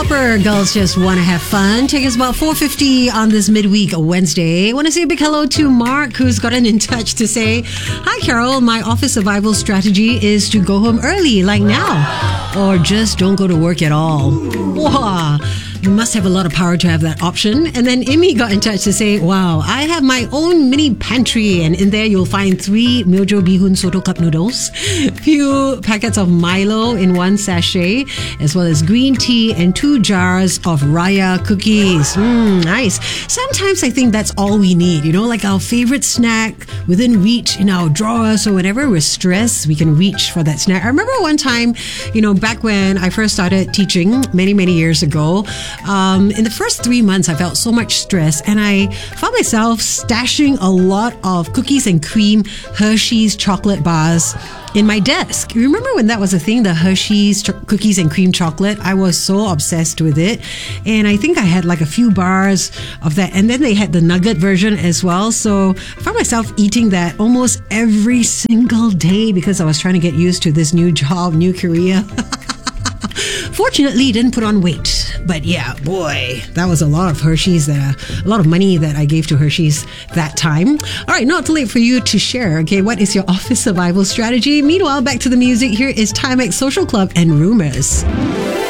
Hopper, Girls Just Wanna Have Fun. Take us about 4:50 on this midweek Wednesday. Want to say a big hello to Mark, who's gotten in touch to say, "Hi Carol, my office survival strategy is to go home early, like now, or just don't go to work at all." Wow. You must have a lot of power to have that option. And then Imi got in touch to say, "Wow, I have my own mini pantry, and in there you'll find 3 Myojo Bihun Soto Cup noodles, few packets of Milo in 1 sachet, as well as green tea and 2 jars of Raya cookies." Nice. Sometimes I think that's all we need, like our favorite snack within reach in our drawers. So whenever we're stressed, we can reach for that snack. I remember one time, back when I first started teaching many, many years ago, in the first 3 months, I felt so much stress, and I found myself stashing a lot of cookies and cream Hershey's chocolate bars in my desk. You remember when that was a thing, the Hershey's cookies and cream chocolate? I was so obsessed with it, and I think I had like a few bars of that, and then they had the nugget version as well. So I found myself eating that almost every single day because I was trying to get used to this new job, new career. Fortunately, it didn't put on weight. But yeah, boy, that was a lot of Hershey's, a lot of money that I gave to Hershey's that time. All right, not too late for you to share. Okay, what is your office survival strategy? Meanwhile, back to the music. Here is Timex Social Club and Rumors.